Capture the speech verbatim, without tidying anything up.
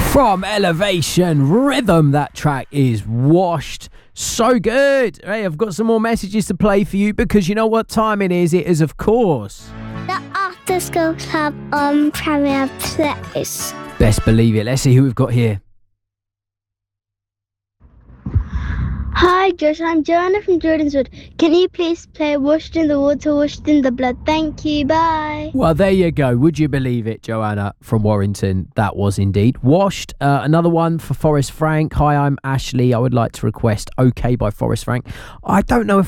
From Elevation Rhythm, that track is Washed. So good. Hey, I've got some more messages to play for you because you know what time it is. It is, of course, the After School Club on Premier Place. Best believe it. Let's see who we've got here. Hi Josh, I'm Joanna from Jordanswood. Can you please play Washed in the Water, Washed in the Blood? Thank you, bye. Well, there you go. Would you believe it, Joanna from Warrington? That was indeed Washed. Uh, another one for Forrest Frank. Hi, I'm Ashley. I would like to request OK by Forrest Frank. I don't know if